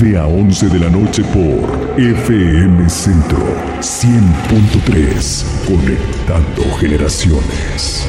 9 a 11 de la noche por FM Centro 100.3, conectando generaciones.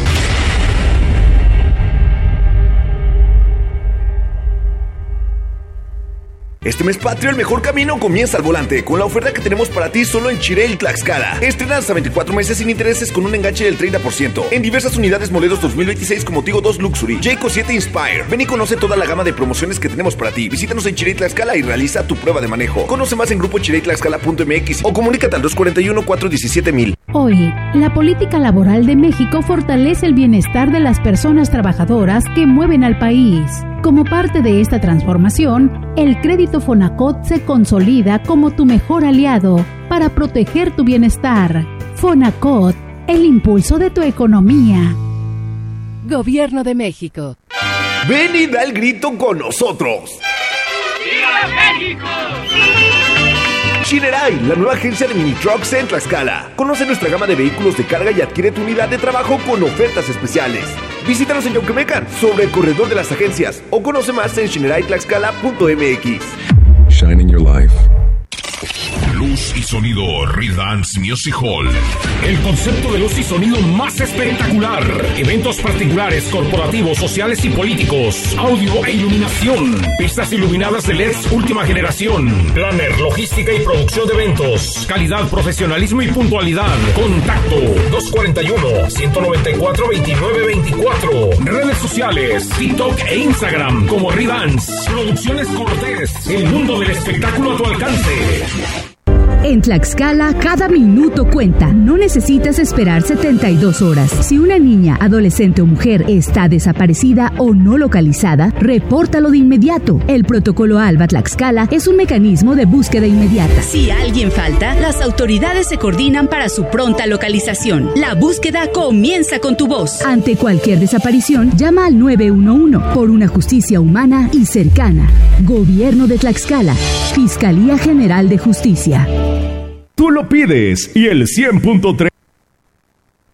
Este mes patrio, el mejor camino comienza al volante, con la oferta que tenemos para ti solo en Chirel Tlaxcala. Estrena hasta 24 meses sin intereses con un enganche del 30%. En diversas unidades modelos 2026 como Tigo 2 Luxury, Jayco 7 Inspire. Ven y conoce toda la gama de promociones que tenemos para ti. Visítanos en Chirel Tlaxcala y realiza tu prueba de manejo. Conoce más en grupo chireitlaxcala.mx o comunícate al 241-417-1000. Hoy, la política laboral de México fortalece el bienestar de las personas trabajadoras que mueven al país. Como parte de esta transformación, el crédito Fonacot se consolida como tu mejor aliado para proteger tu bienestar. Fonacot, el impulso de tu economía. Gobierno de México. Ven y da el grito con nosotros. ¡Viva México! Shinerai, la nueva agencia de mini trucks en Tlaxcala. Conoce nuestra gama de vehículos de carga y adquiere tu unidad de trabajo con ofertas especiales. Visítanos en Yauquemecan, sobre el corredor de las agencias, o conoce más en shinerai-tlaxcala.mx. Shining your life. Luz y sonido Redance Music Hall. El concepto de luz y sonido más espectacular. Eventos particulares, corporativos, sociales y políticos. Audio e iluminación. Pistas iluminadas de LEDs última generación. Planner, logística y producción de eventos. Calidad, profesionalismo y puntualidad. Contacto 241-194-2924. Redes sociales, TikTok e Instagram como Redance. Producciones Cortés. El mundo del espectáculo a tu alcance. En Tlaxcala, cada minuto cuenta. No necesitas esperar 72 horas. Si una niña, adolescente o mujer está desaparecida o no localizada, repórtalo de inmediato. El protocolo ALBA Tlaxcala es un mecanismo de búsqueda inmediata. Si alguien falta, las autoridades se coordinan para su pronta localización. La búsqueda comienza con tu voz. Ante cualquier desaparición, llama al 911 por una justicia humana y cercana. Gobierno de Tlaxcala. Fiscalía General de Justicia. Tú lo pides y el 100.3.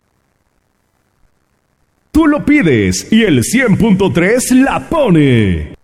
Tú lo pides y el 100.3 la pone.